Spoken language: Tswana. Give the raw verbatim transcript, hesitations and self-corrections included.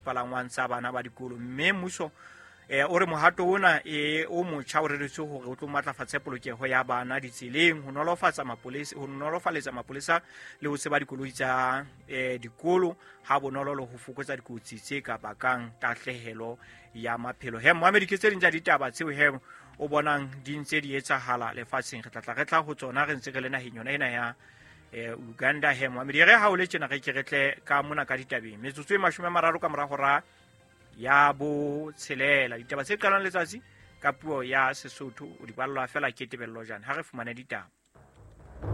palangwang tsa bana ba dikolo mme mmuso eh o re mohato ona e o motjha o reretswe hore o tlo matlafatsa polokeho ya bana ditseleng ho nolofatsa mapolesa ho nolofaletsa mapolesa le ho tseba dikoloi tsa eh dikolo ha bonolo le ho fokotsa dikotsi tse ka bakang tahlehelo ya maphelo. He Mohammed ke tse ding tsa ditaba tseo he o bonang di ntse di etsahala lefatsheng re tlatla re tla ho tsona re ntse re le naheng yona ena ya eh Uganda. He Mohammed re ha o le tjena re ke re tle ka mona ka ditabeng metsotso e mashome a mararo ka mora hora ya bo tshelela ditaba tse qalang letsatsi ka puo ya Sesotho o di balla fela ke tebello jana ha re fumane ditaba.